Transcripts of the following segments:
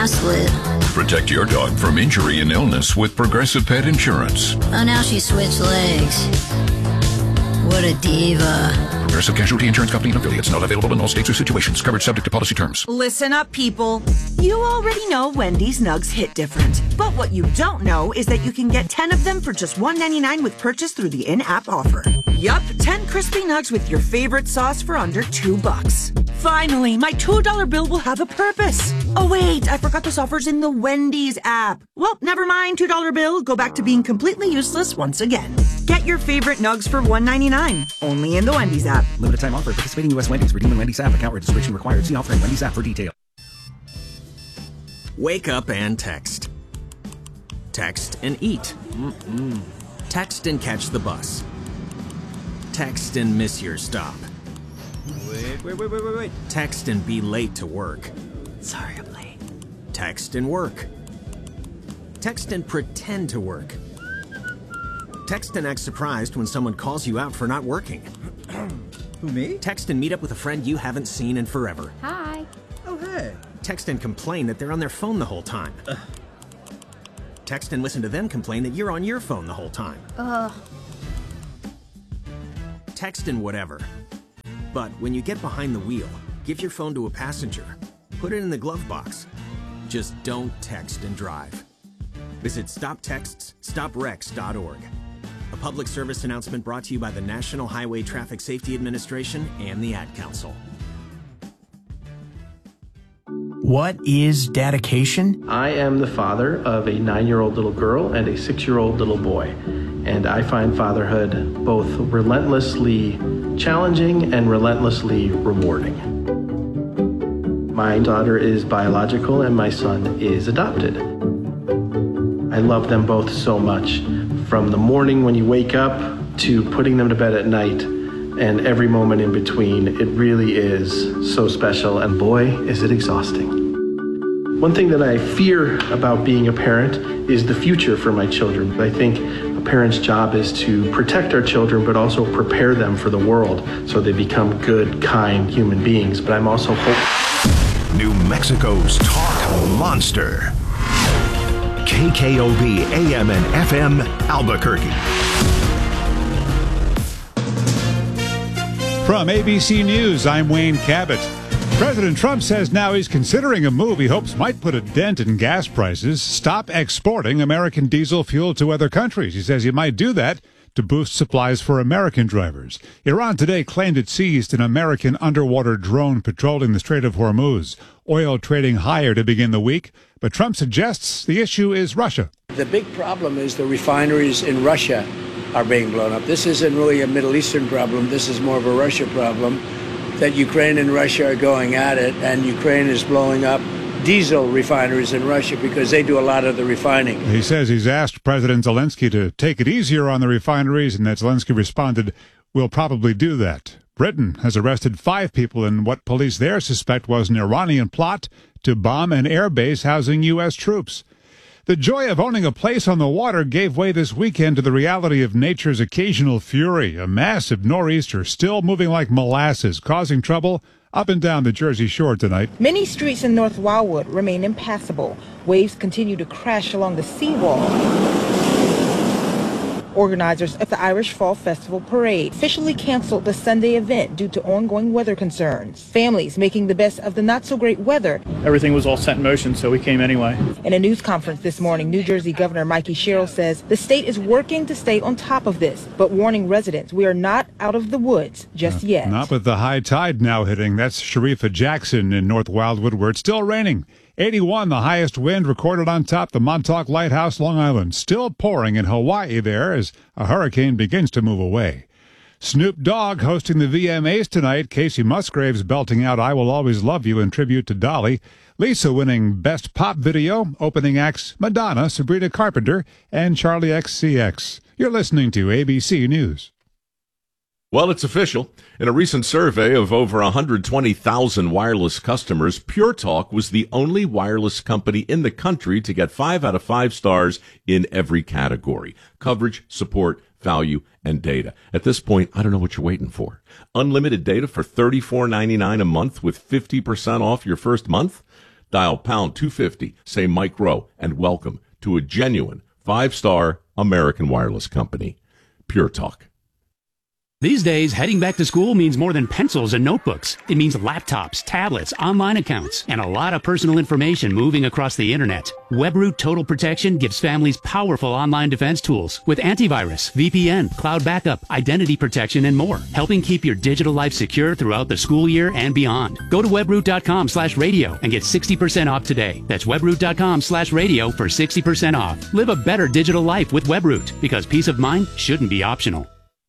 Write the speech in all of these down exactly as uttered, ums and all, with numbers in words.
ass lid. Protect your dog from injury and illness with Progressive Pet Insurance. Oh, now she switched legs. What a diva. Progressive Casualty Insurance Company and affiliates. Not available in all states or situations. Coverage subject to policy terms. Listen up, people. You already know Wendy's Nugs hit different. But what you don't know is that you can get ten of them for just one dollar and ninety-nine cents with purchase through the in-app offer. Yup, ten crispy nugs with your favorite sauce for under two bucks. Finally, my two dollar bill will have a purpose. Oh wait, I forgot this offer's in the Wendy's app. Well, never mind, two dollar bill. Go back to being completely useless once again. Get your favorite nugs for one dollar and ninety-nine cents. Only in the Wendy's app. Limited time offer. Participating U S Wendy's. Redeem in Wendy's app. Account registration required. See offer in Wendy's app for details. Wake up and text. Text and eat. Mm-mm. Text and catch the bus. Text and miss your stop. Wait, wait, wait, wait, wait, wait. Text and be late to work. Sorry, I'm late. Text and work. Text and pretend to work. Text and act surprised when someone calls you out for not working. Who, me? Text and meet up with a friend you haven't seen in forever. Hi. Oh, hey. Text and complain that they're on their phone the whole time. Ugh. Text and listen to them complain that you're on your phone the whole time. Ugh. Text and whatever. But when you get behind the wheel, give your phone to a passenger. Put it in the glove box. Just don't text and drive. Visit stop texts stop wrecks dot org. A public service announcement brought to you by the National Highway Traffic Safety Administration and the Ad Council. What is dedication? I am the father of a nine-year-old little girl and a six-year-old little boy, and I find fatherhood both relentlessly challenging and relentlessly rewarding. My daughter is biological and my son is adopted. I love them both so much, from the morning when you wake up to putting them to bed at night and every moment in between. It really is so special, and boy, is it exhausting. One thing that I fear about being a parent is the future for my children. I think a parent's job is to protect our children, but also prepare them for the world so they become good, kind human beings. But I'm also hopeful. New Mexico's talk monster. K K O B A M and F M Albuquerque. From A B C News, I'm Wayne Cabot. President Trump says now he's considering a move he hopes might put a dent in gas prices, stop exporting American diesel fuel to other countries. He says he might do that to boost supplies for American drivers. Iran today claimed it seized an American underwater drone patrolling the Strait of Hormuz. Oil trading higher to begin the week, but Trump suggests the issue is Russia. The big problem is the refineries in Russia are being blown up. This isn't really a Middle Eastern problem. This is more of a Russia problem, that Ukraine and Russia are going at it, and Ukraine is blowing up diesel refineries in Russia because they do a lot of the refining. He says he's asked President Zelensky to take it easier on the refineries, and that Zelensky responded, "We'll probably do that." Britain has arrested five people in what police there suspect was an Iranian plot to bomb an air base housing U S troops. The joy of owning a place on the water gave way this weekend to the reality of nature's occasional fury. A massive nor'easter still moving like molasses, causing trouble up and down the Jersey Shore tonight. Many streets in North Wildwood remain impassable. Waves continue to crash along the seawall. Organizers of the Irish Fall Festival Parade officially canceled the Sunday event due to ongoing weather concerns. Families making the best of the not-so-great weather. Everything was all set in motion, so we came anyway. In a news conference this morning, New Jersey Governor Mikey Sherrill says the state is working to stay on top of this, but warning residents we are not out of the woods just uh, yet. Not with the high tide now hitting. That's Sharifa Jackson in North Wildwood, where it's still raining. eighty-one, the highest wind recorded on top the Montauk Lighthouse, Long Island. Still pouring in Hawaii there as a hurricane begins to move away. Snoop Dogg hosting the V M As tonight. Casey Musgraves belting out I Will Always Love You in tribute to Dolly. Lisa winning Best Pop Video. Opening acts Madonna, Sabrina Carpenter, and Charlie X C X. You're listening to A B C News. Well, it's official. In a recent survey of over one hundred twenty thousand wireless customers, Pure Talk was the only wireless company in the country to get five out of five stars in every category: coverage, support, value, and data. At this point, I don't know what you're waiting for. Unlimited data for thirty-four ninety-nine a month with fifty percent off your first month? Dial pound two fifty, say Mike Rowe, and welcome to a genuine five-star American wireless company. Pure Talk. These days, heading back to school means more than pencils and notebooks. It means laptops, tablets, online accounts, and a lot of personal information moving across the internet. WebRoot Total Protection gives families powerful online defense tools with antivirus, V P N, cloud backup, identity protection, and more, helping keep your digital life secure throughout the school year and beyond. Go to webroot.com slash radio and get sixty percent off today. That's webroot.com slash radio for sixty percent off. Live a better digital life with WebRoot, because peace of mind shouldn't be optional.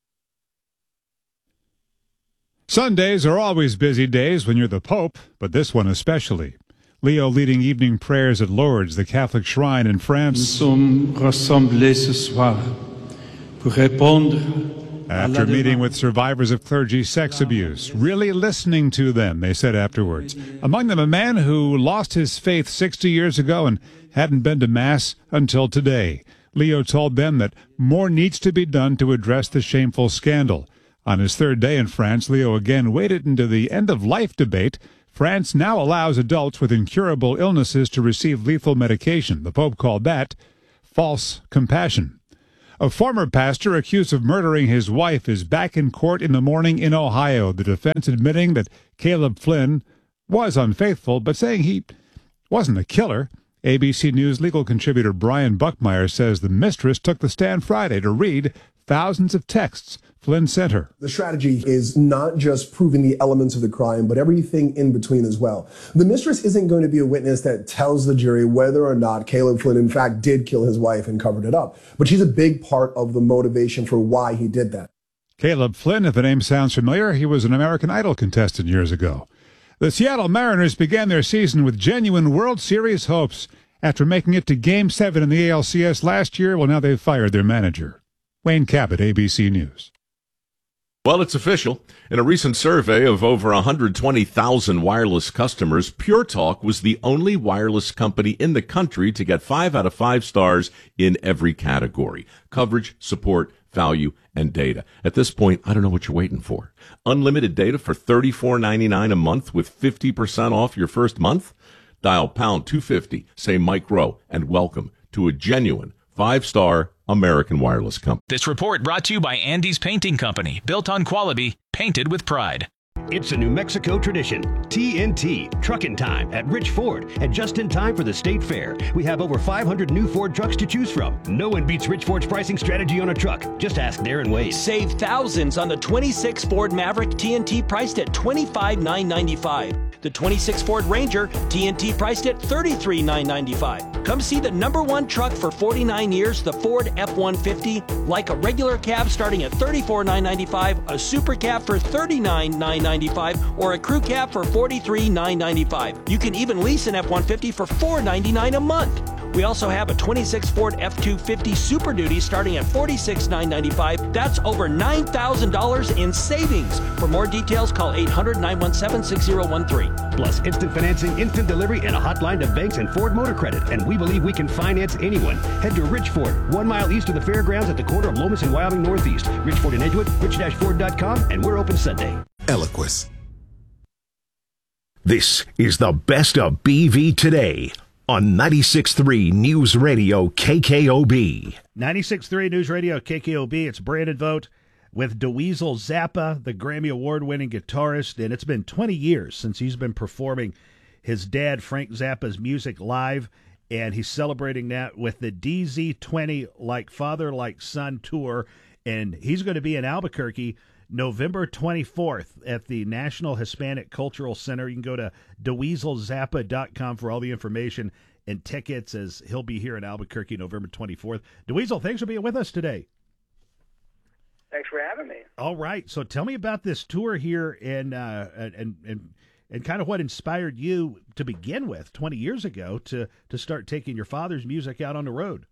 Sundays are always busy days when you're the Pope, but this one especially. Leo leading evening prayers at Lourdes, the Catholic shrine in France. Nous sommes rassemblés ce soir pour répondre. After meeting with survivors of clergy sex abuse, really listening to them, they said afterwards. Among them, a man who lost his faith sixty years ago and hadn't been to Mass until today. Leo told them that more needs to be done to address the shameful scandal. On his third day in France, Leo again waded into the end-of-life debate. France now allows adults with incurable illnesses to receive lethal medication. The Pope called that false compassion. A former pastor accused of murdering his wife is back in court in the morning in Ohio, the defense admitting that Caleb Flynn was unfaithful, but saying he wasn't a killer. A B C News legal contributor Brian Buckmeyer says the mistress took the stand Friday to read thousands of texts Flynn sent her. The strategy is not just proving the elements of the crime, but everything in between as well. The mistress isn't going to be a witness that tells the jury whether or not Caleb Flynn, in fact, did kill his wife and covered it up. But she's a big part of the motivation for why he did that. Caleb Flynn, if the name sounds familiar, he was an American Idol contestant years ago. The Seattle Mariners began their season with genuine World Series hopes. After making it to Game seven in the A L C S last year, well, now they've fired their manager. Wayne Cabot, A B C News. Well, it's official. In a recent survey of over one hundred twenty thousand wireless customers, Pure Talk was the only wireless company in the country to get five out of five stars in every category: coverage, support, value, and data. At this point, I don't know what you're waiting for. Unlimited data for thirty-four ninety-nine a month with fifty percent off your first month? Dial pound two fifty, say Mike Rowe, and welcome to a genuine five-star American wireless company. This report brought to you by Andy's Painting Company, built on quality, painted with pride. It's a New Mexico tradition. T N T, Truckin' Time at Rich Ford, and just in time for the State Fair. We have over five hundred new Ford trucks to choose from. No one beats Rich Ford's pricing strategy on a truck. Just ask Darren Wade. Save thousands on the twenty-six Ford Maverick T N T priced at twenty-five thousand nine hundred ninety-five dollars. The twenty-six Ford Ranger T N T priced at thirty-three thousand nine hundred ninety-five dollars. Come see the number one truck for forty-nine years, the Ford F one fifty. Like a regular cab starting at thirty-four thousand nine hundred ninety-five dollars, a super cab for thirty-nine thousand nine hundred ninety-five dollars, or a crew cab for forty-three thousand nine hundred ninety-five dollars. You can even lease an F one fifty for four hundred ninety-nine dollars a month. We also have a twenty-six Ford F two fifty Super Duty starting at forty-six thousand nine hundred ninety-five dollars. That's over nine thousand dollars in savings. For more details, call eight hundred, nine one seven, six zero one three. Plus instant financing, instant delivery, and a hotline to banks and Ford Motor Credit. And we believe we can finance anyone. Head to Rich Ford, one mile east of the fairgrounds at the corner of Lomas and Wyoming Northeast. Rich Ford in Edgewood, rich ford dot com, and we're open Sunday. Eloquist. This is the best of B V today on ninety-six point three News Radio K K O B. ninety-six point three News Radio K K O B. It's Brandon Vogt with DeWeasel Zappa, the Grammy Award-winning guitarist, and it's been twenty years since he's been performing his dad, Frank Zappa's music live, and he's celebrating that with the D Z twenty Like Father, Like Son tour, and he's going to be in Albuquerque November twenty-fourth at the National Hispanic Cultural Center. You can go to de weasel zappa dot com for all the information and tickets, as he'll be here in Albuquerque November twenty-fourth. DeWeasel, thanks for being with us today. Thanks for having me. All right, so tell me about this tour here and uh, and and and kind of what inspired you to begin with twenty years ago to to start taking your father's music out on the road.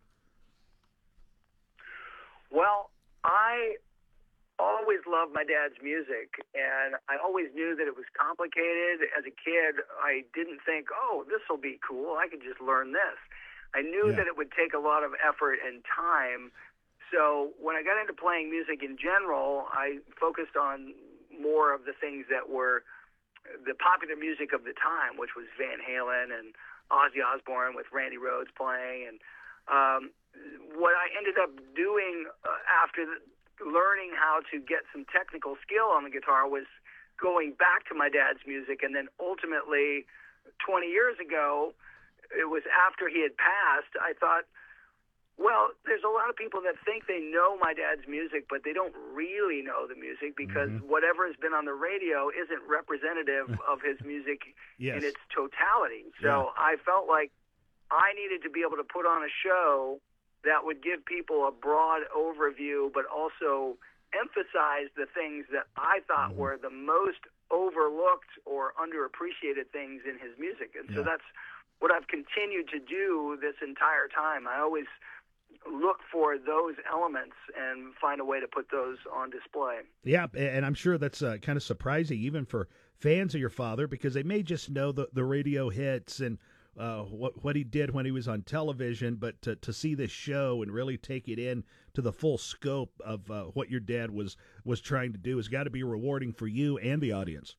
Well, I always loved my dad's music, and I always knew that it was complicated. As a kid, I didn't think, oh, this will be cool. I could just learn this. I knew yeah. that it would take a lot of effort and time. So when I got into playing music in general, I focused on more of the things that were the popular music of the time, which was Van Halen and Ozzy Osbourne with Randy Rhoads playing. And um, what I ended up doing uh, after the, learning how to get some technical skill on the guitar was going back to my dad's music. And then ultimately, twenty years ago, it was after he had passed, I thought, well, there's a lot of people that think they know my dad's music, but they don't really know the music because mm-hmm. whatever has been on the radio isn't representative of his music yes. in its totality. So yeah. I felt like I needed to be able to put on a show that would give people a broad overview, but also emphasize the things that I thought mm-hmm. were the most overlooked or underappreciated things in his music. And yeah. so that's what I've continued to do this entire time. I always look for those elements and find a way to put those on display. Yeah, and I'm sure that's uh, kind of surprising even for fans of your father because they may just know the, the radio hits and uh, what what he did when he was on television, but to, to see this show and really take it in to the full scope of uh, what your dad was, was trying to do has got to be rewarding for you and the audience.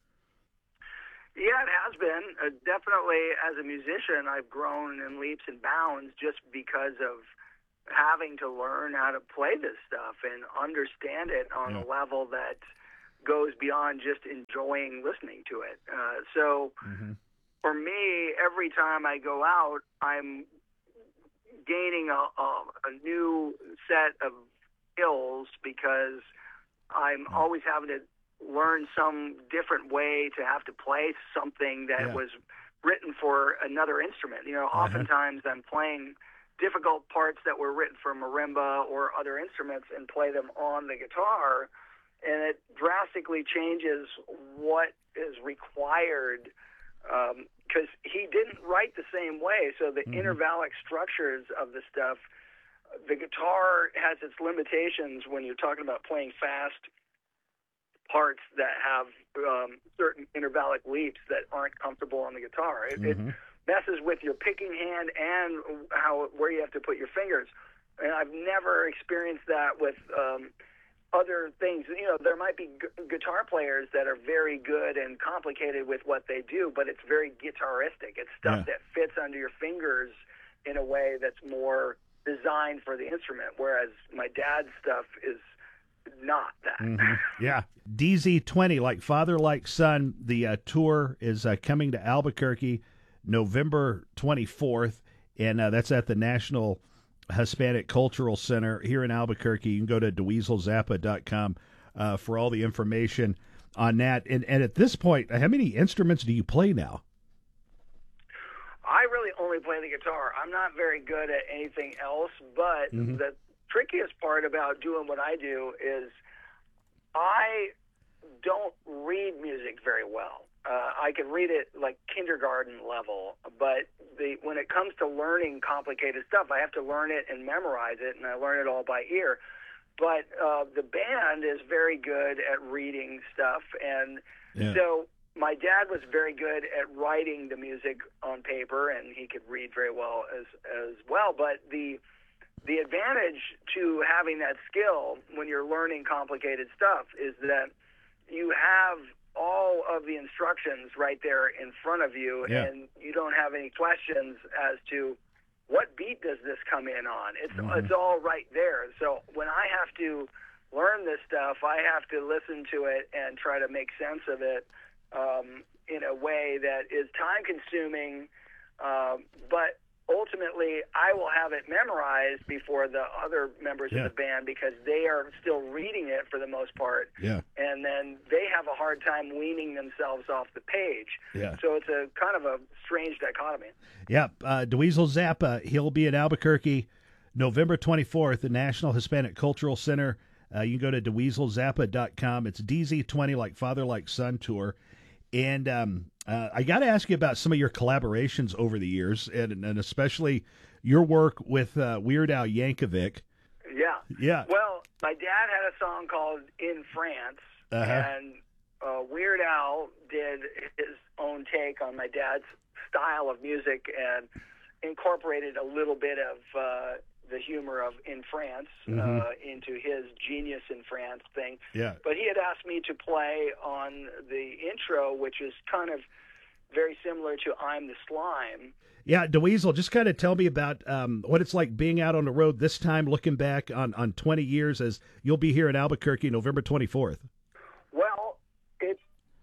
Yeah, it has been. Uh, definitely as a musician, I've grown in leaps and bounds just because of having to learn how to play this stuff and understand it on yeah. a level that goes beyond just enjoying listening to it. Uh, so mm-hmm. for me, every time I go out, I'm gaining a, a, a new set of skills because I'm mm-hmm. always having to learn some different way to have to play something that yeah. was written for another instrument. You know, uh-huh. oftentimes I'm playing difficult parts that were written for marimba or other instruments and play them on the guitar, and it drastically changes what is required because um, he didn't write the same way. So the mm-hmm. intervallic structures of the stuff, the guitar has its limitations when you're talking about playing fast parts that have um, certain intervallic leaps that aren't comfortable on the guitar. It, mm-hmm. it messes with your picking hand and how where you have to put your fingers. And I've never experienced that with um, other things. You know, there might be gu- guitar players that are very good and complicated with what they do, but it's very guitaristic. It's stuff yeah. that fits under your fingers in a way that's more designed for the instrument, whereas my dad's stuff is not that. Mm-hmm. Yeah. D Z twenty, like father, like son. The uh, tour is uh, coming to Albuquerque November twenty-fourth, and uh, that's at the National Hispanic Cultural Center here in Albuquerque. You can go to dweezil zappa dot com uh, for all the information on that. And, and at this point, how many instruments do you play now? I really only play the guitar. I'm not very good at anything else, but mm-hmm. the trickiest part about doing what I do is I don't read music very well. Uh, I can read it like kindergarten level, but the when it comes to learning complicated stuff, I have to learn it and memorize it, and I learn it all by ear. But uh, the band is very good at reading stuff, and yeah. so my dad was very good at writing the music on paper, and he could read very well as as well. But the the advantage to having that skill when you're learning complicated stuff is that you have all of the instructions right there in front of you, yeah. and you don't have any questions as to what beat does this come in on. It's mm-hmm. it's all right there. So when I have to learn this stuff, I have to listen to it and try to make sense of it um, in a way that is time-consuming, uh, but ultimately, I will have it memorized before the other members yeah. of the band because they are still reading it for the most part. Yeah. And then they have a hard time weaning themselves off the page. Yeah. So it's a kind of a strange dichotomy. Yeah. Uh, Dweezil Zappa, he'll be in Albuquerque November twenty-fourth, the National Hispanic Cultural Center. Uh, you can go to dweezil zappa dot com. It's D Z twenty, like Father, like Son tour. And um, uh, I got to ask you about some of your collaborations over the years, and, and especially your work with uh, Weird Al Yankovic. Yeah. Yeah. Well, my dad had a song called In France, uh-huh. and uh, Weird Al did his own take on my dad's style of music and incorporated a little bit of uh, the humor of in France Mhm. uh, into his genius in France thing. Yeah. But he had asked me to play on the intro, which is kind of very similar to I'm the Slime. Yeah, DeWeasel, just kind of tell me about um, what it's like being out on the road this time, looking back on, on twenty years, as you'll be here in Albuquerque November twenty-fourth. Well, it's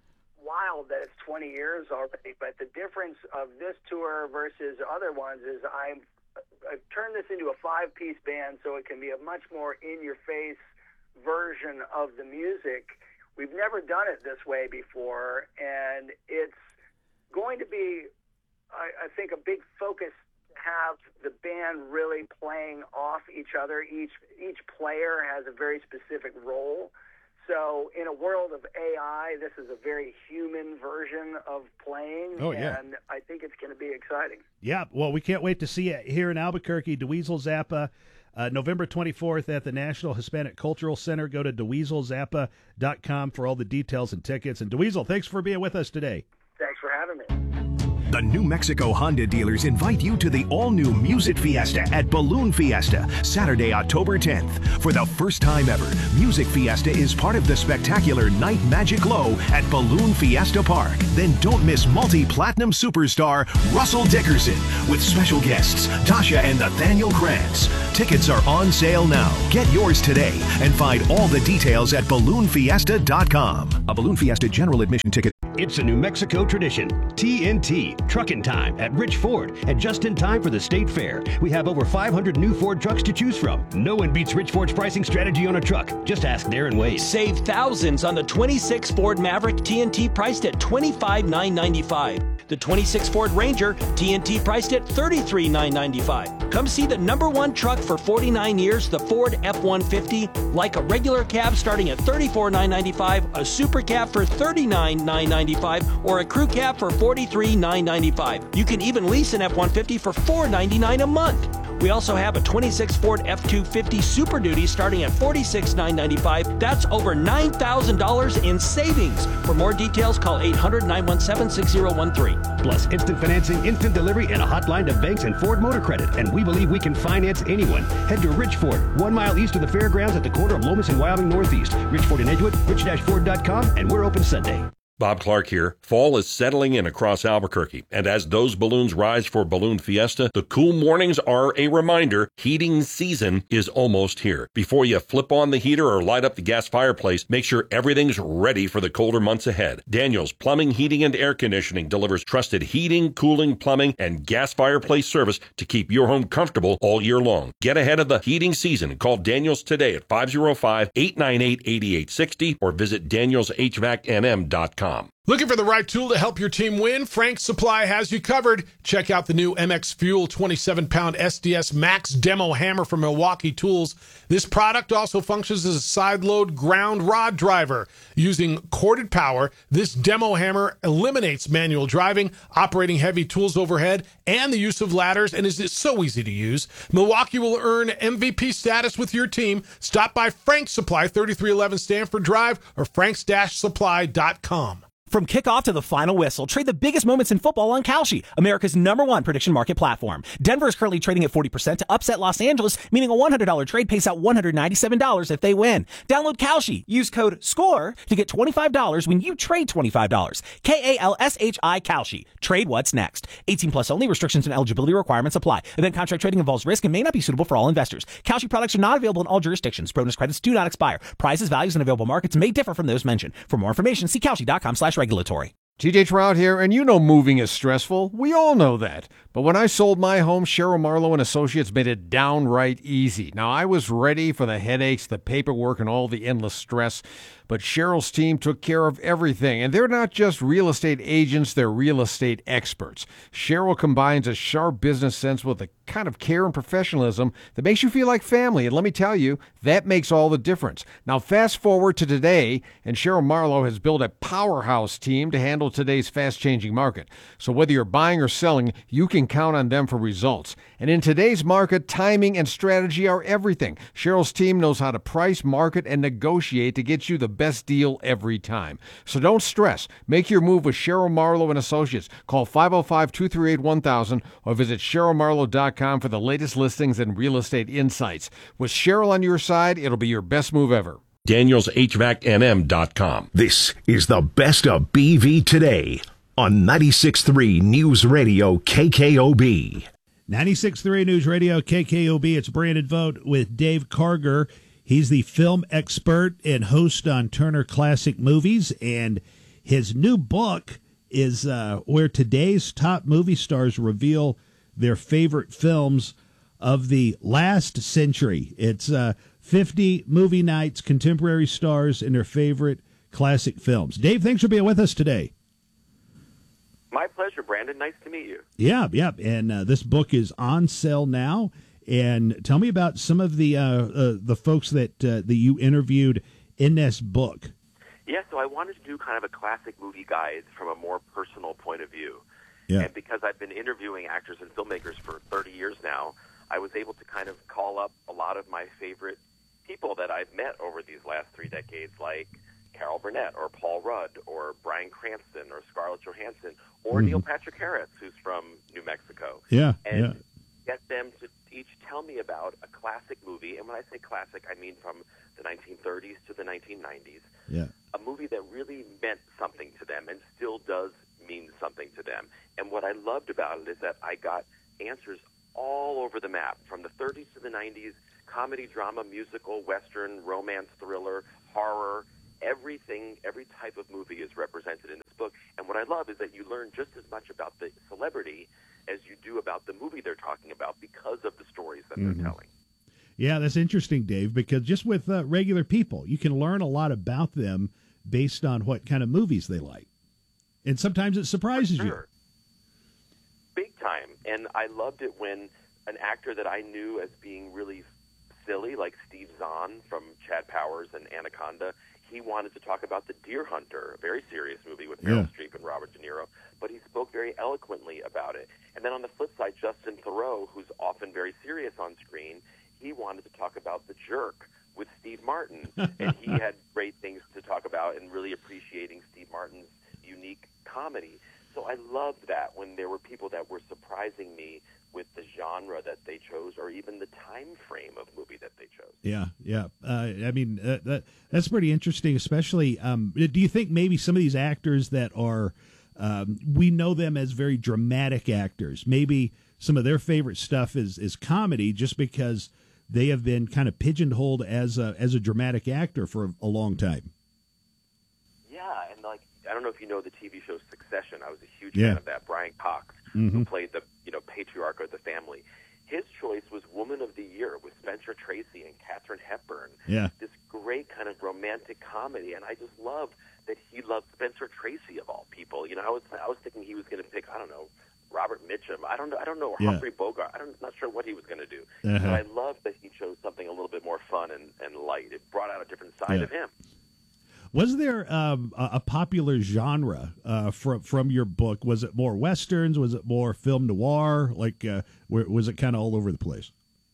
wild that it's twenty years already, but the difference of this tour versus other ones is I'm, I've turned this into a five-piece band so it can be a much more in-your-face version of the music. We've never done it this way before, and it's going to be, I, I think, a big focus to have the band really playing off each other. Each each player has a very specific role. So in a world of A I, this is a very human version of playing, Oh, yeah. and I think it's going to be exciting. Yeah, well, we can't wait to see it here in Albuquerque. DeWeasel Zappa, uh, November twenty-fourth at the National Hispanic Cultural Center. Go to DeWeasel Zappa dot com for all the details and tickets. And DeWeasel, thanks for being with us today. Thanks for having me. The New Mexico Honda dealers invite you to the all-new Music Fiesta at Balloon Fiesta, Saturday, October tenth. For the first time ever, Music Fiesta is part of the spectacular Night Magic Low at Balloon Fiesta Park. Then don't miss multi-platinum superstar Russell Dickerson with special guests Tasha and Nathaniel Krantz. Tickets are on sale now. Get yours today and find all the details at balloon fiesta dot com. A Balloon Fiesta general admission ticket. It's a New Mexico tradition. T N T, Truckin' Time at Rich Ford, and just in time for the State Fair. We have over five hundred new Ford trucks to choose from. No one beats Rich Ford's pricing strategy on a truck. Just ask Darren Wade. Save thousands on the twenty-six Ford Maverick T N T priced at twenty-five thousand nine hundred ninety-five dollars. The twenty-six Ford Ranger T N T priced at thirty-three thousand nine hundred ninety-five dollars. Come see the number one truck for forty-nine years, the Ford F one fifty. Like a regular cab starting at thirty-four thousand nine hundred ninety-five dollars, a super cab for thirty-nine thousand nine hundred ninety-five dollars, or a crew cab for forty-three thousand nine hundred ninety-five dollars. You can even lease an F one fifty for four hundred ninety-nine dollars a month. We also have a twenty-six Ford F two fifty Super Duty starting at forty-six thousand nine hundred ninety-five dollars. That's over nine thousand dollars in savings. For more details, call eight hundred, nine one seven, six zero one three. Plus, instant financing, instant delivery, and a hotline to banks and Ford Motor Credit. And we believe we can finance anyone. Head to Rich Ford, one mile east of the fairgrounds at the corner of Lomas and Wyoming Northeast. Rich Ford in Edgewood, rich ford dot com, and we're open Sunday. Bob Clark here. Fall is settling in across Albuquerque, and as those balloons rise for Balloon Fiesta, the cool mornings are a reminder heating season is almost here. Before you flip on the heater or light up the gas fireplace, make sure everything's ready for the colder months ahead. Daniels Plumbing, Heating, and Air Conditioning delivers trusted heating, cooling, plumbing, and gas fireplace service to keep your home comfortable all year long. Get ahead of the heating season. Call Daniels today at five oh five, eight nine eight, eight eight six zero or visit daniels h v a c n m dot com. Looking for the right tool to help your team win? Frank's Supply has you covered. Check out the new M X Fuel twenty-seven pound S D S Max Demo Hammer from Milwaukee Tools. This product also functions as a side-load ground rod driver. Using corded power, this demo hammer eliminates manual driving, operating heavy tools overhead, and the use of ladders, and is so easy to use. Milwaukee will earn M V P status with your team. Stop by Frank's Supply, thirty-three eleven Stanford Drive, or franks dash supply dot com. From kickoff to the final whistle, trade the biggest moments in football on Kalshi, America's number one prediction market platform. Denver is currently trading at forty percent to upset Los Angeles, meaning a one hundred dollars trade pays out one hundred ninety-seven dollars if they win. Download Kalshi. Use code SCORE to get twenty-five dollars when you trade twenty-five dollars. K A L S H I Kalshi. Trade what's next. eighteen plus only. Restrictions and eligibility requirements apply. Event contract trading involves risk and may not be suitable for all investors. Kalshi products are not available in all jurisdictions. Bonus credits do not expire. Prices, values, and available markets may differ from those mentioned. For more information, see Kalshi dot com slash regulatory. T J Trout here, and you know moving is stressful. We all know that. But when I sold my home, Cheryl Marlowe and Associates made it downright easy. Now, I was ready for the headaches, the paperwork, and all the endless stress. But Cheryl's team took care of everything. And they're not just real estate agents, they're real estate experts. Cheryl combines a sharp business sense with a kind of care and professionalism that makes you feel like family. And let me tell you, that makes all the difference. Now, fast forward to today, and Cheryl Marlowe has built a powerhouse team to handle today's fast-changing market. So whether you're buying or selling, you can count on them for results. And in today's market, timing and strategy are everything. Cheryl's team knows how to price, market, and negotiate to get you the best deal every time. So don't stress. Make your move with Cheryl Marlowe and Associates. Call five oh five, two three eight, one thousand or visit cheryl marlowe dot com for the latest listings and real estate insights. With Cheryl on your side, it'll be your best move ever. Daniels H V A C N M dot com. This is the best of B V today on ninety-six point three News Radio K K O B. ninety-six point three News Radio K K O B. It's Brandon Vogt with Dave Karger. He's the film expert and host on Turner Classic Movies, and his new book is uh, where today's top movie stars reveal their favorite films of the last century. It's uh, fifty movie nights, contemporary stars, and their favorite classic films. Dave, thanks for being with us today. My pleasure, Brandon. Nice to meet you. Yeah, yeah. And uh, this book is on sale now. And tell me about some of the uh, uh, the folks that uh, that you interviewed in this book. Yeah, so I wanted to do kind of a classic movie guide from a more personal point of view. Yeah. And because I've been interviewing actors and filmmakers for thirty years now, I was able to kind of call up a lot of my favorite people that I've met over these last three decades, like Carol Burnett or Paul Rudd or Bryan Cranston or Scarlett Johansson or mm-hmm. Neil Patrick Harris, who's from New Mexico. Yeah, and yeah. get them to each tell me about a classic movie. And when I say classic, I mean from the nineteen thirties to the nineteen nineties. Yeah. A movie that really meant something to them and still does mean something to them. And what I loved about it is that I got answers all over the map, from the thirties to the nineties, comedy, drama, musical, western, romance, thriller, horror. Everything, every type of movie is represented in this book. And what I love is that you learn just as much about the celebrity as you do about the movie they're talking about because of the stories that Mm-hmm. they're telling. Yeah, that's interesting, Dave, because just with uh, regular people, you can learn a lot about them based on what kind of movies they like. And sometimes it surprises For you. sure. Big time. And I loved it when an actor that I knew as being really silly, like Steve Zahn from Chad Powers and Anaconda, he wanted to talk about The Deer Hunter, a very serious movie with Meryl Yeah. Streep and Robert De Niro, but he spoke very eloquently about it. And then on the flip side, Justin Theroux, who's often very serious on screen, he wanted to talk about The Jerk with Steve Martin, and he had great things to talk about and really appreciating Steve Martin's unique comedy. So I loved that when there were people that were surprising me with the genre that they chose or even the time frame of movie that they chose. Yeah, yeah. Uh, I mean, uh, that, that's pretty interesting, especially, um, do you think maybe some of these actors that are, um, we know them as very dramatic actors, maybe some of their favorite stuff is, is comedy just because they have been kind of pigeonholed as a, as a dramatic actor for a, a long time? Yeah, and like, I don't know if you know the T V show Succession. I was a huge Yeah. fan of that. Brian Cox, Mhm. who played the you know patriarch of the family. His choice was Woman of the Year with Spencer Tracy and Katharine Hepburn. Yeah. This great kind of romantic comedy, and I just loved that he loved Spencer Tracy of all people. You know, I was I was thinking he was going to pick I don't know Robert Mitchum. I don't know I don't know or Yeah. Humphrey Bogart. I'm not sure what he was going to do. Uh-huh. But I loved that he chose something a little bit more fun and, and light. It brought out a different side Yeah. of him. Was there um, a, a popular genre uh, from from your book? Was it more westerns? Was it more film noir? Like, uh, where, was it kind of all over the place?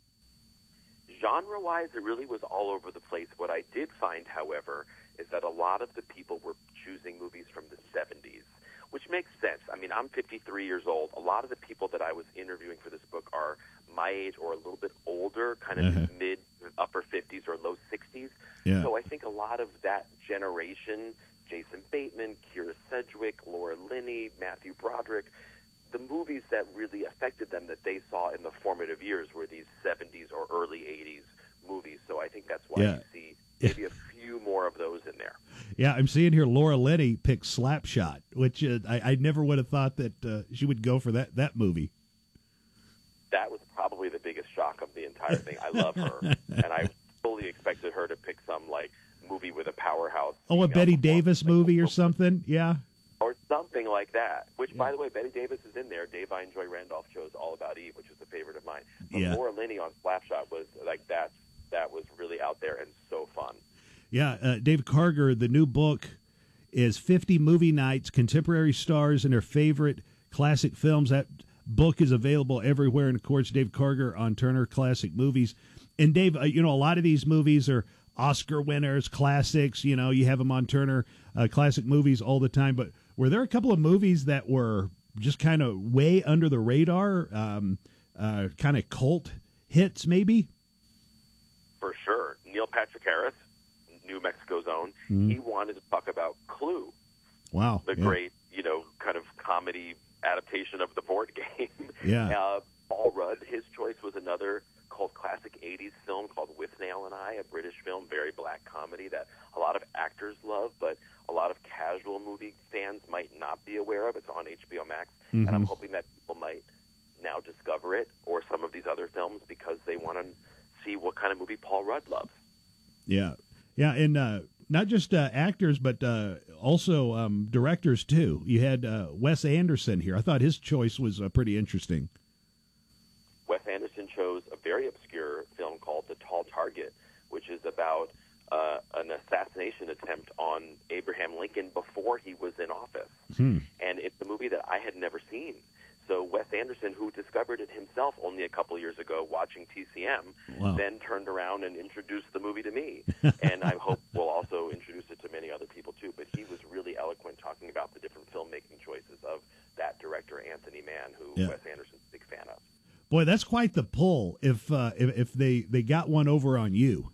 Genre-wise, it really was all over the place. What I did find, however, is that a lot of the people were choosing movies from the seventies, which makes sense. I mean, I'm fifty-three years old. A lot of the people that I was interviewing for this book are my age or a little bit older, kind of Uh-huh. mid, upper fifties or low sixties. Yeah. So I think a lot of that generation, Jason Bateman, Keira Sedgwick, Laura Linney, Matthew Broderick, the movies that really affected them that they saw in the formative years were these seventies or early eighties movies. So I think that's why Yeah. you see maybe a few more of those in there. Yeah, I'm seeing here Laura Linney picked Slapshot, which uh, I, I never would have thought that uh, she would go for that, that movie. That was probably the biggest shock of the entire thing. I love her, and I fully expected her to pick some like movie with a powerhouse. Oh, a Betty Davis movie or something? Yeah. Or something like that, which, by the way, Betty Davis is in there. Dave I Enjoy Randolph chose All About Eve, which was a favorite of mine. But Yeah. Laura Linney on Slapshot was like that. That was really out there and so fun. Yeah, uh, Dave Karger, the new book is fifty Movie Nights, Contemporary Stars and Their Favorite Classic Films. That book is available everywhere. And, of course, Dave Karger on Turner Classic Movies. And, Dave, uh, you know, a lot of these movies are Oscar winners, classics. You know, you have them on Turner uh, Classic Movies all the time. But were there a couple of movies that were just kind of way under the radar, um, uh, kind of cult hits, maybe? For sure. Neil Patrick Harris, New Mexico's own, mm-hmm. he wanted to talk about Clue. Wow. The yeah. great, you know, kind of comedy adaptation of the board game. Yeah. Uh, Paul Rudd, his choice was another cult classic eighties film called Withnail and I, a British film, very black comedy that a lot of actors love, but a lot of casual movie fans might not be aware of. It's on H B O Max, mm-hmm. and I'm hoping that people might now discover it or some of these other films because they want to see what kind of movie Paul Rudd loves. Yeah. Yeah, and uh, not just uh, actors, but uh, also um, directors, too. You had uh, Wes Anderson here. I thought his choice was uh, pretty interesting. Wes Anderson chose a very obscure film called The Tall Target, which is about uh, an assassination attempt on Abraham Lincoln before he was in office. Hmm. And it's a movie that I had never seen. So Wes Anderson, who discovered it himself only a couple years ago watching T C M, wow. then turned around and introduced the movie to me. And I hope we'll also introduce it to many other people, too. But he was really eloquent talking about the different filmmaking choices of that director, Anthony Mann, who yeah. Wes Anderson's a big fan of. Boy, that's quite the pull if uh, if, if they, they got one over on you.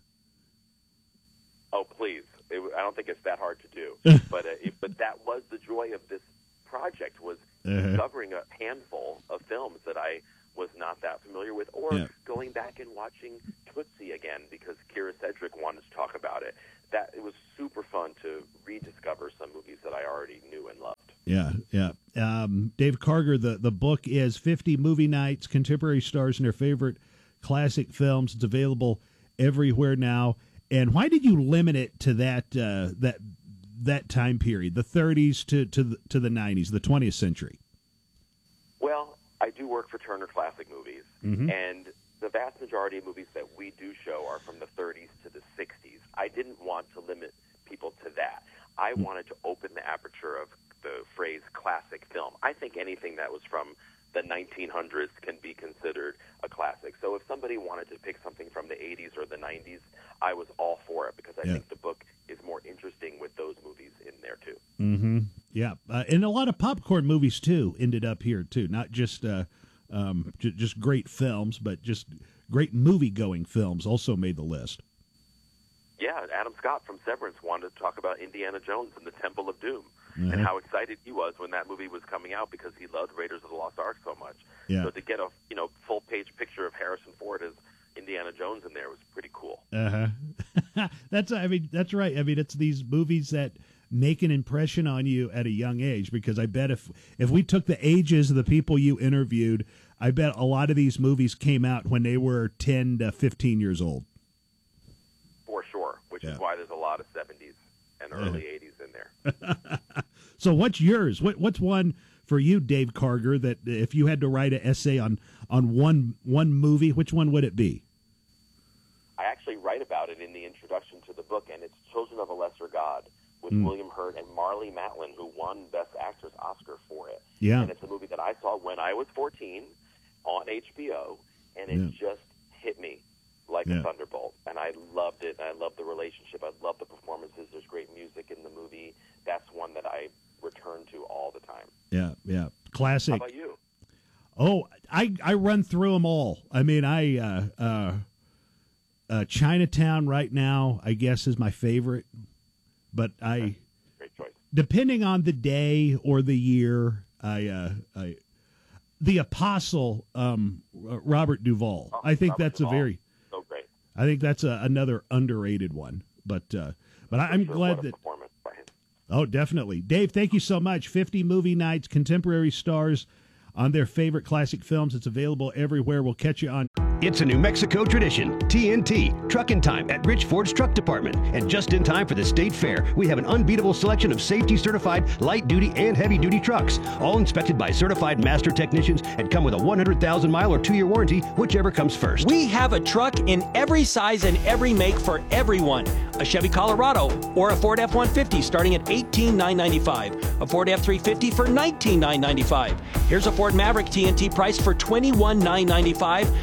Oh, please. It, I don't think it's that hard to do. but uh, it, but that was the joy of this project, was uh-huh. discovering a handful of films that I was not that familiar with, or yeah. going back and watching Tootsie again because Kira Sedgwick wanted to talk about it. That it was super fun to rediscover some movies that I already knew and loved. Yeah, yeah. Um, Dave Karger, the, the book is fifty Movie Nights, Contemporary Stars and Their Favorite Classic Films. It's available everywhere now. And why did you limit it to that uh, that that time period, the thirties to to the, to the nineties, the twentieth century? Well, I do work for Turner Classic Movies, mm-hmm. and the vast majority of movies that we do show are from the thirties to the sixties. I didn't want to limit people to that. I mm-hmm. wanted to open the aperture of the phrase classic film. I think anything that was from the nineteen hundreds can be considered a classic. So if somebody wanted to pick something from the eighties or the nineties, I was all for it because I yeah. think the book is more interesting with those movies in there too. Mm-hmm. Yeah, uh, and a lot of popcorn movies too ended up here too. Not just uh, um, j- just great films, but just great movie-going films also made the list. Yeah, Adam Scott from Severance wanted to talk about Indiana Jones and the Temple of Doom. Uh-huh. And how excited he was when that movie was coming out because he loved Raiders of the Lost Ark so much. Yeah. So to get a you know full page picture of Harrison Ford as Indiana Jones in there was pretty cool. Uh huh. That's I mean that's right. I mean it's these movies that make an impression on you at a young age, because I bet if if we took the ages of the people you interviewed, I bet a lot of these movies came out when they were ten to fifteen years old. For sure, which yeah. is why there's a lot of seventies and early eighties in there. So what's yours? What what's one for you, Dave Karger, that if you had to write an essay on on one one movie, which one would it be? I actually write about it in the introduction to the book, and it's Children of a Lesser God with Mm. William Hurt and Marlee Matlin, who won Best Actress Oscar for it. Yeah. And it's a movie that I saw when I was fourteen on H B O, and it Yeah. just hit me like Yeah. a thunderbolt. And I loved it, and I loved the relationship. I loved the performances. There's great music in the movie. That's one that I return to all the time. Yeah, yeah, classic. How about you? Oh, I I run through them all. I mean, I uh, uh, uh, Chinatown right now, I guess, is my favorite. But I, great choice. Depending on the day or the year, I, uh, I The Apostle, um, Robert Duvall. Oh, I think Robert that's Duvall. a very. So great. I think that's a, another underrated one. But uh, but I, I'm Sure, glad what a that. performance by him. Oh, definitely. Dave, thank you so much. fifty Movie Nights, Contemporary Stars on their favorite classic films. It's available everywhere. We'll catch you on. It's a New Mexico tradition. T N T, Truckin' Time at Rich Ford's Truck Department. And just in time for the state fair, we have an unbeatable selection of safety-certified light-duty and heavy-duty trucks, all inspected by certified master technicians and come with a one hundred thousand mile or two-year warranty, whichever comes first. We have a truck in every size and every make for everyone. A Chevy Colorado or a Ford F one fifty starting at eighteen thousand nine hundred ninety-five dollars. A Ford F three fifty for nineteen thousand nine hundred ninety-five dollars. Here's a Ford Maverick T N T price for twenty-one thousand nine hundred ninety-five dollars. I've got an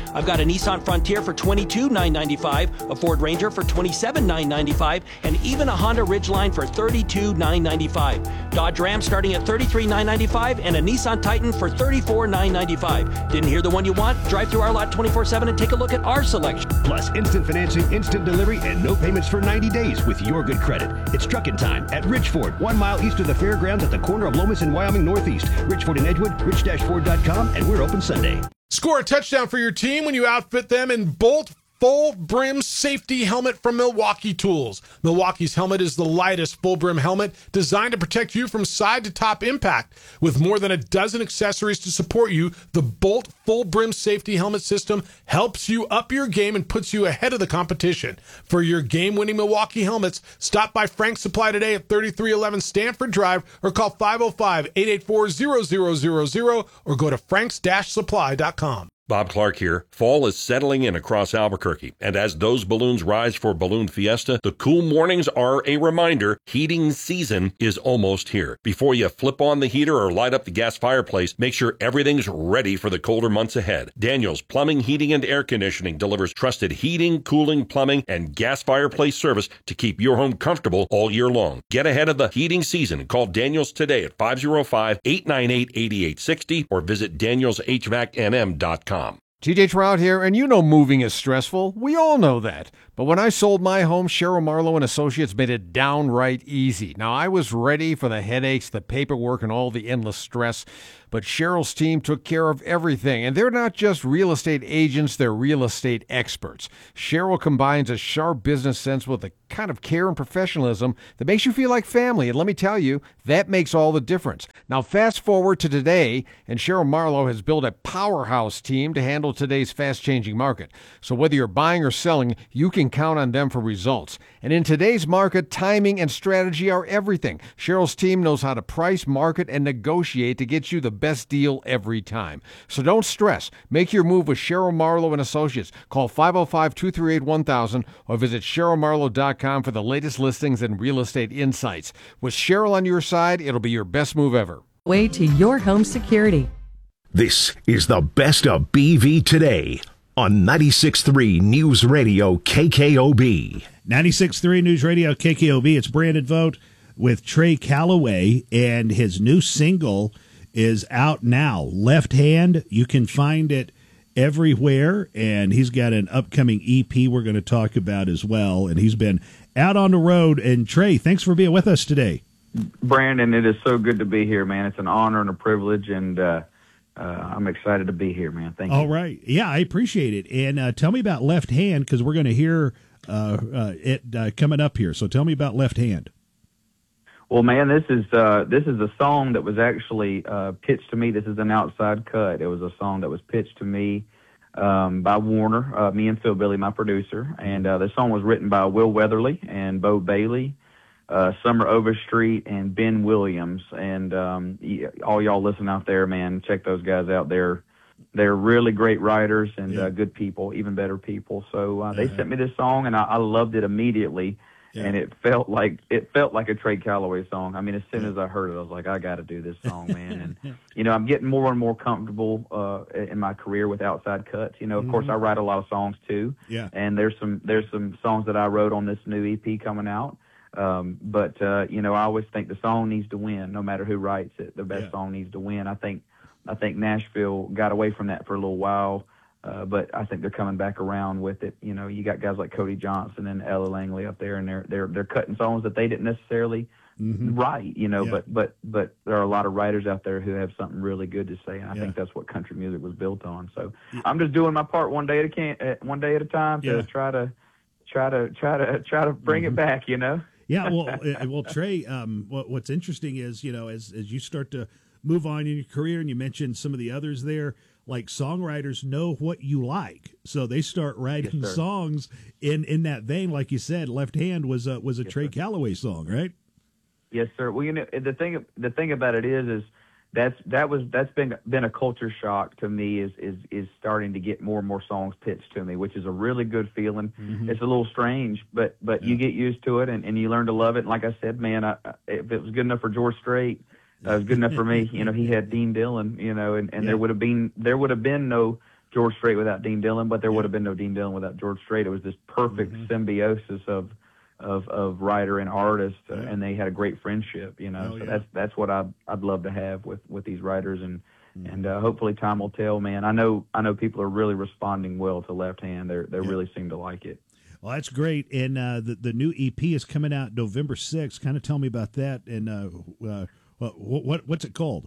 Nissan Frontier for twenty-two thousand nine hundred ninety-five dollars, a Ford Ranger for twenty-seven thousand nine hundred ninety-five dollars, and even a Honda Ridgeline for thirty-two thousand nine hundred ninety-five dollars. Dodge Ram starting at thirty-three thousand nine hundred ninety-five dollars, and a Nissan Titan for thirty-four thousand nine hundred ninety-five dollars. Didn't hear the one you want? Drive through our lot twenty-four seven and take a look at our selection. Plus instant financing, instant delivery, and no payments for ninety days with your good credit. It's trucking time at Ridgeford, one mile east of the fairgrounds at the corner of Lomas and Wyoming Northeast. Ridgeford and Edgewood, rich ford dot com, and we're open Sunday. Score a touchdown for your team when you outfit them in Bolt Full Brim Safety Helmet from Milwaukee Tools. Milwaukee's helmet is the lightest full brim helmet designed to protect you from side to top impact. With more than a dozen accessories to support you, the Bolt Full Brim Safety Helmet system helps you up your game and puts you ahead of the competition. For your game-winning Milwaukee helmets, stop by Frank's Supply today at thirty-three eleven Stanford Drive or call five oh five, eight eight four, zero zero zero zero or go to franks dash supply dot com. Bob Clark here. Fall is settling in across Albuquerque, and as those balloons rise for Balloon Fiesta, the cool mornings are a reminder heating season is almost here. Before you flip on the heater or light up the gas fireplace, make sure everything's ready for the colder months ahead. Daniels Plumbing, Heating, and Air Conditioning delivers trusted heating, cooling, plumbing, and gas fireplace service to keep your home comfortable all year long. Get ahead of the heating season and call Daniels today at five oh five, eight nine eight, eight eight six oh or visit daniels h v a c n m dot com. T J Trout here, and you know moving is stressful. We all know that. But when I sold my home, Cheryl Marlowe and Associates made it downright easy. Now, I was ready for the headaches, the paperwork, and all the endless stress, but Cheryl's team took care of everything. And they're not just real estate agents, they're real estate experts. Cheryl combines a sharp business sense with a kind of care and professionalism that makes you feel like family. And let me tell you, that makes all the difference. Now, fast forward to today, and Cheryl Marlowe has built a powerhouse team to handle today's fast-changing market. So whether you're buying or selling, you can count on them for results. And in today's market, timing and strategy are everything. Cheryl's team knows how to price, market, and negotiate to get you the best deal every time. So don't stress. Make your move with Cheryl Marlowe and Associates. Call five oh five, two three eight, one thousand or visit cheryl marlowe dot com for the latest listings and real estate insights. With Cheryl on your side, it'll be your best move ever. Way to your home security. This is the best of B V today on ninety-six point three News Radio K K O B. ninety-six point three News Radio K K O B. It's Brandon Vogt with Trey Calloway, and his new single is out now. Left Hand. You can find it everywhere, and he's got an upcoming E P we're going to talk about as well, and he's been out on the road. And Trey, thanks for being with us today. Brandon, it is so good to be here, man. It's an honor and a privilege, and uh, uh, I'm excited to be here, man. Thank you. All right. Yeah, I appreciate it. And uh, tell me about Left Hand, because we're going to hear uh, uh, it uh, coming up here. So tell me about Left Hand. Well, man, this is uh, this is a song that was actually uh, pitched to me. This is an outside cut. It was a song that was pitched to me um, by Warner, uh, me and Phil Billy, my producer. And uh, the song was written by Will Weatherly and Bo Bailey, uh, Summer Overstreet, and Ben Williams. And um, all y'all listen out there, man, check those guys out. They're they're really great writers and yeah. uh, good people, even better people. So uh, they uh-huh. sent me this song, and I, I loved it immediately. Yeah. And it felt like it felt like a Trey Calloway song. I mean, as soon as I heard it, I was like, I got to do this song, man. And you know, I'm getting more and more comfortable uh, in my career with outside cuts. You know, of mm-hmm. course, I write a lot of songs too. Yeah. And there's some there's some songs that I wrote on this new E P coming out. Um, but uh, you know, I always think the song needs to win, no matter who writes it. The best yeah. song needs to win. I think I think Nashville got away from that for a little while. Uh, but I think they're coming back around with it. You know, you got guys like Cody Johnson and Ella Langley up there, and they're they're they're cutting songs that they didn't necessarily mm-hmm. write. You know, yeah. but but but there are a lot of writers out there who have something really good to say, and I yeah. think that's what country music was built on. So yeah. I'm just doing my part one day at a can, uh, one day at a time to yeah. try to try to try to try to bring mm-hmm. it back. You know. Yeah. Well, uh, well, Trey. Um, what, what's interesting is, you know, as as you start to move on in your career, and you mentioned some of the others there. Like, songwriters know what you like, so they start writing yes, songs in, in that vein. Like you said, Left Hand was a was a yes, Trey sir. Calloway song, right? Yes, sir. Well, you know, the thing the thing about it is, is that's that was that's been been a culture shock to me. Is is is starting to get more and more songs pitched to me, which is a really good feeling. Mm-hmm. It's a little strange, but but yeah. you get used to it, and, and you learn to love it. And like I said, man, I, if it was good enough for George Strait. That was good enough for me. You know, he had Dean Dillon, you know, and, and yeah. there would have been there would have been no George Strait without Dean Dillon, but there would have been no Dean Dillon without George Strait. It was this perfect mm-hmm. symbiosis of of of writer and artist, uh, yeah. and they had a great friendship. You know, oh, so yeah. that's that's what I'd I'd love to have with, with these writers, and mm-hmm. and uh, hopefully time will tell. Man, I know I know people are really responding well to Left Hand. They they yeah. really seem to like it. Well, that's great, and uh, the the new E P is coming out November sixth. Kind of tell me about that, and uh, uh, what, what what's it called?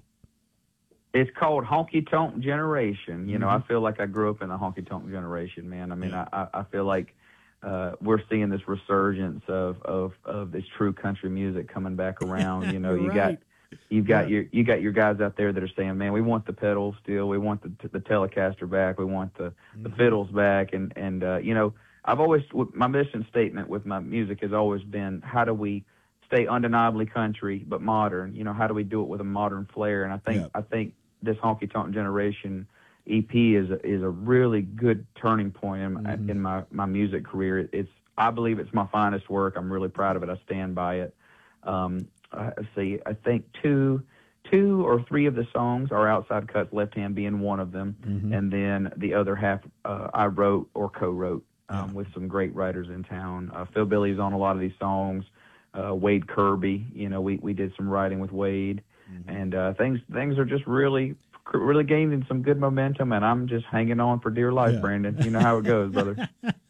It's called Honky Tonk Generation. You know, Mm-hmm. I feel like I grew up in the honky tonk generation, man. I mean, Yeah. I, I feel like uh, we're seeing this resurgence of, of, of this true country music coming back around. You know, you Right. got you've got Yeah. your you got your guys out there that are saying, man, we want the pedals still, we want the the Telecaster back, we want the the Mm-hmm. fiddles back, and and uh, you know, I've always my mission statement with my music has always been, how do we stay undeniably country but modern? You know, how do we do it with a modern flair? And I think Yeah. I think this Honky Tonk Generation E P is a, is a really good turning point in, Mm-hmm. in my, my music career. It's I believe it's my finest work. I'm really proud of it. I stand by it. Um, I, let's see, I think two two or three of the songs are outside cuts, Left Hand being one of them, Mm-hmm. and then the other half uh, I wrote or co-wrote um, with some great writers in town. Uh, Phil Billy's on a lot of these songs. Uh, Wade Kirby, you know, we, we did some writing with Wade. And uh, things things are just really really gaining some good momentum, and I'm just hanging on for dear life, Yeah. Brandon. You know how it goes, brother.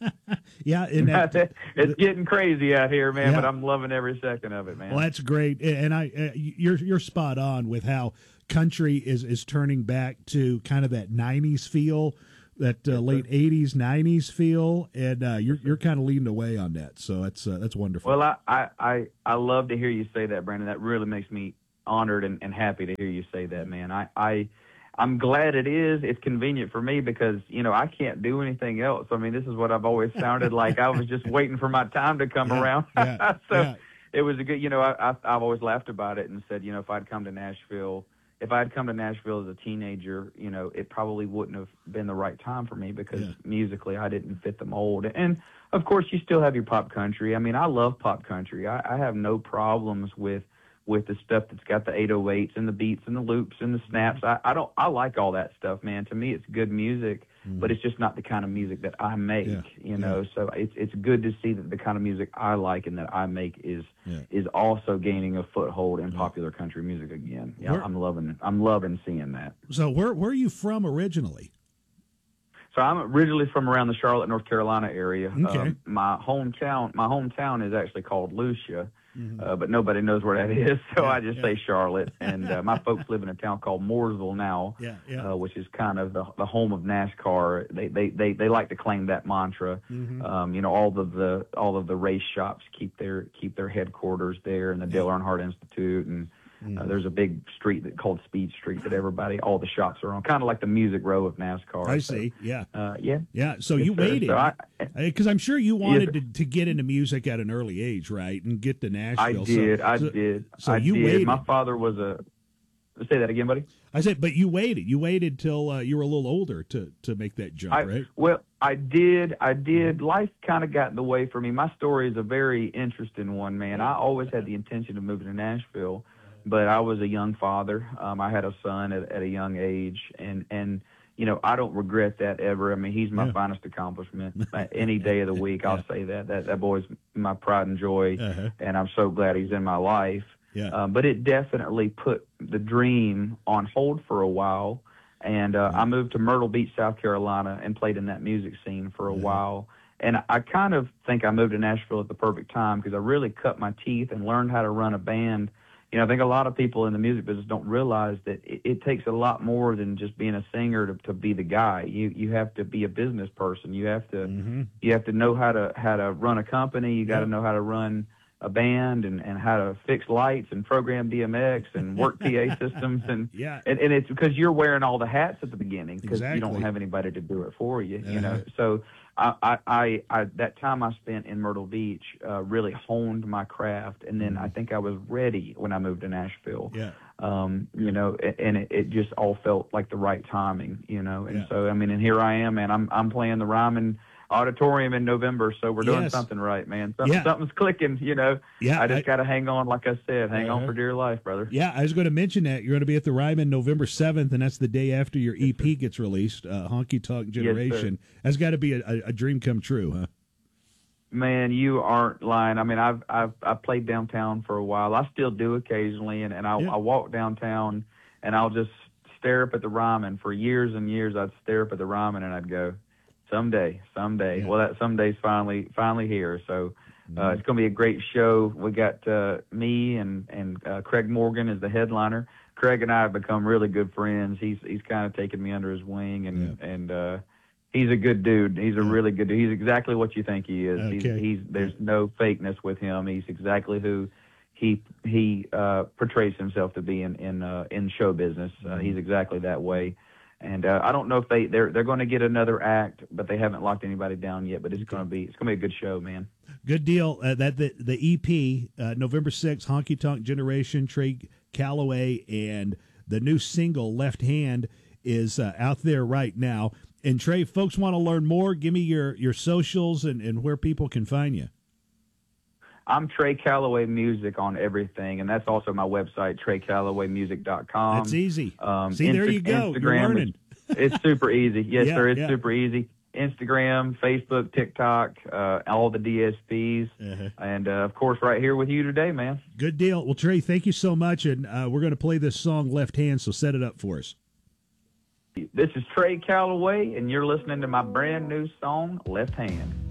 Yeah, and that, It's getting crazy out here, man, Yeah. but I'm loving every second of it, man. well, that's great, and I uh, you're you're spot on with how country is is turning back to kind of that nineties feel, that uh, late eighties, nineties feel, and uh, you're you're kind of leading the way on that. So that's uh, that's wonderful. Well, I, I, I, I love to hear you say that, Brandon. That really makes me honored and, and happy to hear you say that, man. I, I, I'm glad it is. It's convenient for me because, you know, I can't do anything else. I mean, this is what I've always sounded like. I was just waiting for my time to come Yeah, around. yeah, so yeah. it was a good, you know, I, I, I've always laughed about it and said, you know, if I'd come to Nashville, if I'd come to Nashville as a teenager, you know, it probably wouldn't have been the right time for me because Yeah. musically I didn't fit the mold. And of course, you still have your pop country. I mean, I love pop country. I, I have no problems with with the stuff that's got the eight oh eights and the beats and the loops and the snaps. I, I don't. I like all that stuff, man. To me, it's good music, Mm-hmm. but it's just not the kind of music that I make. Yeah, You know, so it's it's good to see that the kind of music I like and that I make is Yeah. is also gaining a foothold in popular country music again. Yeah, Where- I'm loving it. I'm loving seeing that. So where where are you from originally? So I'm originally from around the Charlotte, North Carolina area. Okay. Um, my hometown, my hometown is actually called Lucia, Mhm. uh, but nobody knows where that is, so Yeah, I just yeah. say Charlotte. And uh, my folks live in a town called Mooresville now, Yeah, yeah. uh, which is kind of the, the home of NASCAR. They, they they they like to claim that mantra. Mhm. Um, you know, all of the all of the race shops keep their keep their headquarters there, and the Dale Earnhardt Institute, and Mm-hmm. uh, there's a big street that called Speed Street that everybody, all the shops are on, kind of like the music row of NASCAR. I So, see. Yeah. uh, yeah. Yeah. So Yes, you sir. waited So I- because I'm sure you wanted Yes, to, to get into music at an early age, right? And get to I Nashville. did. So, I so, did. So I you did. waited. My father was a. Say that again, buddy. I said, but you waited. You waited till uh, you were a little older to to make that jump, I, right? Well, I did. I did. Life kind of got in the way for me. My story is a very interesting one, man. I always had the intention of moving to Nashville, but I was a young father. Um, I had a son at, at a young age, and and you know I don't regret that ever. I mean, he's my Yeah. finest accomplishment. Uh, Any day of the week, I'll say that. That that boy's my pride and joy, Uh-huh. and I'm so glad he's in my life. Yeah. Um, but it definitely put the dream on hold for a while. And uh, I moved to Myrtle Beach, South Carolina, and played in that music scene for a while. And I kind of think I moved to Nashville at the perfect time because I really cut my teeth and learned how to run a band. You know, I think a lot of people in the music business don't realize that it, it takes a lot more than just being a singer to, to be the guy. You you have to be a business person. You have to Mm-hmm. you have to know how to how to run a company. You got to know how to run a band and, and how to fix lights and program D M X and work P A systems and Yeah. and, and it's because you're wearing all the hats at the beginning because you Exactly. don't have anybody to do it for you, you Uh-huh. know. So I, I, I, I that time I spent in Myrtle Beach uh, really honed my craft, and then I think I was ready when I moved to Nashville. Yeah. Um, you know, a- and it, it just all felt like the right timing, you know. And Yeah. so I mean, and here I am, and I'm I'm playing the Ryman auditorium in November, so we're doing Yes. something right, man. Something, Yeah. Something's clicking, you know. Yeah, I just I- got to hang on, like I said, hang Uh-huh. on for dear life, brother. Yeah, I was going to mention that. You're going to be at the Ryman November seventh, and that's the day after your E P gets released, uh, Honky Tonk Generation. That's got to be a, a, a dream come true, huh? Man, you aren't lying. I mean, I've I've I played downtown for a while. I still do occasionally, and and I, Yeah. I walk downtown, and I'll just stare up at the Ryman for years and years. I'd stare up at the Ryman, and I'd go, someday, someday. Yeah. Well, that someday's finally finally here. So uh, Mhm. it's going to be a great show. We got uh, me and and uh, Craig Morgan as the headliner. Craig and I have become really good friends. He's he's kind of taken me under his wing, and and. uh He's a good dude. He's a really good dude. He's exactly what you think he is. Okay. He's, he's there's no fakeness with him. He's exactly who he he uh, portrays himself to be in in uh, in show business. Uh, he's exactly that way. And uh, I don't know if they they're they're going to get another act, but they haven't locked anybody down yet. But it's going to be it's going to be a good show, man. Good deal. Uh, that the the E P uh, November sixth, Honky Tonk Generation, Trey Calloway, and the new single Left Hand is uh, out there right now. And Trey, folks want to learn more. Give me your your socials and, and where people can find you. I'm Trey Calloway Music on everything, and that's also my website, trey calloway music dot com. That's easy. Um, See, there Insta- you go. You're Instagram learning. is- it's super easy. Yes, Yeah, sir. It's yeah. super easy. Instagram, Facebook, TikTok, uh, all the D S Ps, Uh-huh. and uh, of course, right here with you today, man. Good deal. Well, Trey, thank you so much, and uh, we're going to play this song Left Hand, so set it up for us. This is Trey Calloway, and you're listening to my brand new song, Left Hand.